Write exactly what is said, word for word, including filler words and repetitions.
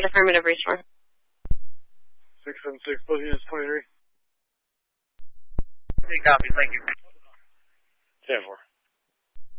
Repeat affirmative, restore. six seven six, both units twenty-three. Hey, copy, thank you. ten four.